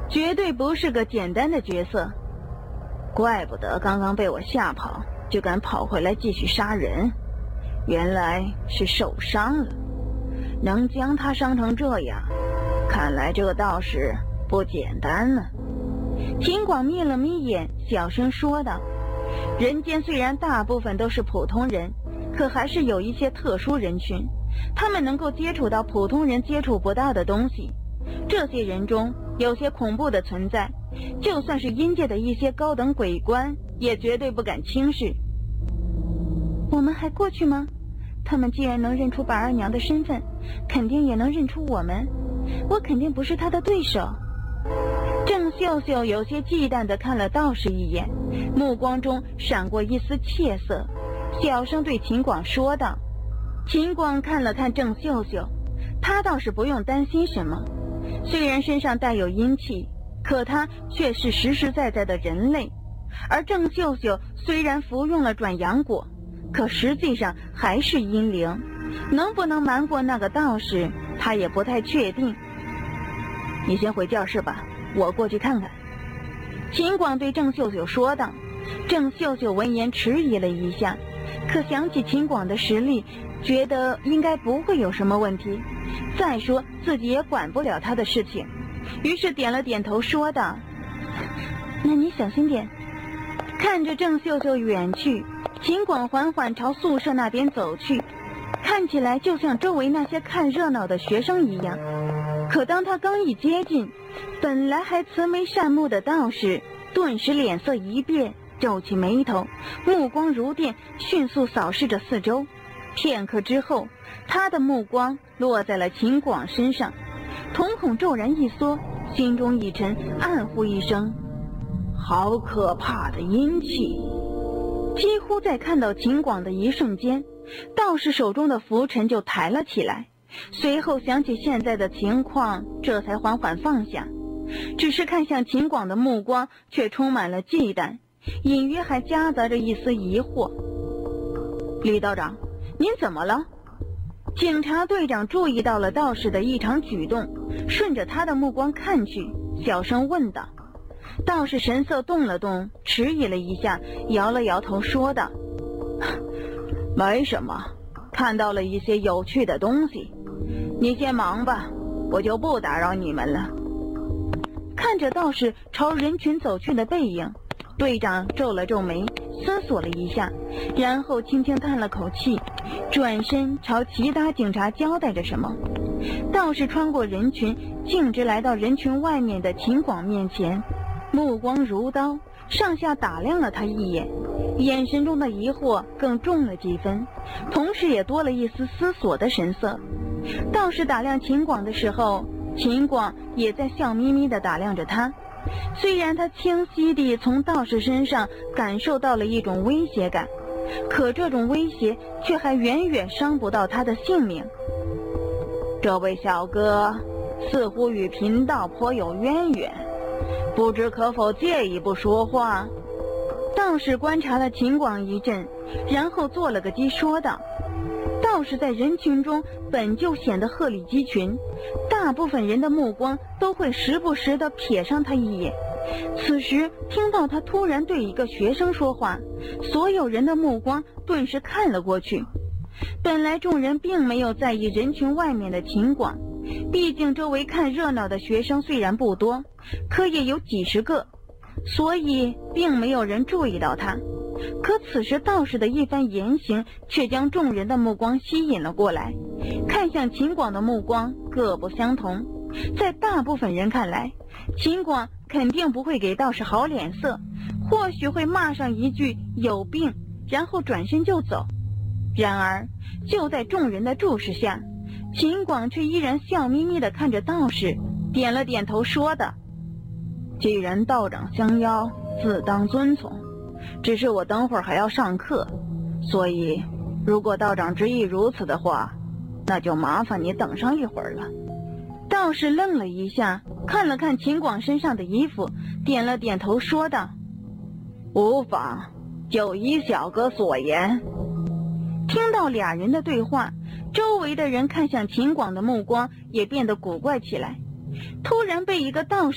绝对不是个简单的角色。怪不得刚刚被我吓跑，就敢跑回来继续杀人，原来是受伤了。能将他伤成这样，看来这个道士不简单了。秦广眯了眯眼，小声说道：人间虽然大部分都是普通人，可还是有一些特殊人群，他们能够接触到普通人接触不到的东西。这些人中有些恐怖的存在，就算是阴界的一些高等鬼官也绝对不敢轻视。我们还过去吗？他们既然能认出板儿娘的身份，肯定也能认出我们，我肯定不是他的对手。郑秀秀有些忌惮地看了道士一眼，目光中闪过一丝怯色，小声对秦广说道。秦广看了看郑秀秀，他倒是不用担心什么，虽然身上带有阴气，可他却是实实在在的人类。而郑秀秀虽然服用了转阳果，可实际上还是阴灵，能不能瞒过那个道士，他也不太确定。你先回教室吧，我过去看看。秦广对郑秀秀说道。郑秀秀闻言迟疑了一下，可想起秦广的实力，觉得应该不会有什么问题，再说自己也管不了他的事情，于是点了点头说道：那你小心点。看着郑秀秀远去，秦广缓缓朝宿舍那边走去，看起来就像周围那些看热闹的学生一样。可当他刚一接近，本来还慈眉善目的道士顿时脸色一变，皱起眉头，目光如电，迅速扫视着四周。片刻之后，他的目光落在了秦广身上，瞳孔骤然一缩，心中一沉，暗呼一声：好可怕的阴气！几乎在看到秦广的一瞬间，道士手中的拂尘就抬了起来，随后想起现在的情况，这才缓缓放下。只是看向秦广的目光却充满了忌惮，隐约还夹杂着一丝疑惑。李道长，您怎么了？警察队长注意到了道士的异常举动，顺着他的目光看去，小声问道。道士神色动了动，迟疑了一下，摇了摇头说道：没什么，看到了一些有趣的东西，你先忙吧，我就不打扰你们了。看着道士朝人群走去的背影，队长皱了皱眉，思索了一下，然后轻轻叹了口气，转身朝其他警察交代着什么。道士穿过人群，径直来到人群外面的秦广面前，目光如刀，上下打量了他一眼，眼神中的疑惑更重了几分，同时也多了一丝思索的神色。道士打量秦广的时候，秦广也在笑眯眯地打量着他。虽然他清晰地从道士身上感受到了一种威胁感，可这种威胁却还远远伤不到他的性命。这位小哥似乎与贫道颇有渊源，不知可否借一步说话？道士观察了秦广一阵，然后做了个揖说道。道士在人群中本就显得鹤立鸡群，大部分人的目光都会时不时地瞥上他一眼。此时听到他突然对一个学生说话，所有人的目光顿时看了过去。本来众人并没有在意人群外面的秦广，毕竟周围看热闹的学生虽然不多，可也有几十个，所以并没有人注意到他。可此时道士的一番言行却将众人的目光吸引了过来，看向秦广的目光各不相同。在大部分人看来，秦广肯定不会给道士好脸色，或许会骂上一句有病，然后转身就走。然而就在众人的注视下，秦广却依然笑眯眯地看着道士，点了点头说道：既然道长相邀，自当遵从，只是我等会儿还要上课，所以如果道长执意如此的话，那就麻烦你等上一会儿了。道士愣了一下，看了看秦广身上的衣服，点了点头说道：无妨，就依小哥所言。听到俩人的对话，周围的人看向秦广的目光也变得古怪起来。突然被一个道士